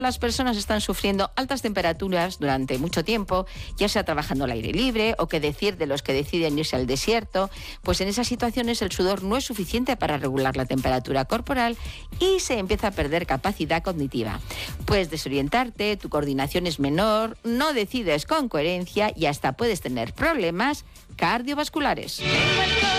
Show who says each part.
Speaker 1: Las personas están sufriendo altas temperaturas durante mucho tiempo, ya sea trabajando al aire libre o qué decir de los que deciden irse al desierto, pues en esas situaciones el sudor no es suficiente para regular la temperatura corporal y se empieza a perder capacidad cognitiva. Puedes desorientarte, tu coordinación es menor, no decides con coherencia y hasta puedes tener problemas cardiovasculares.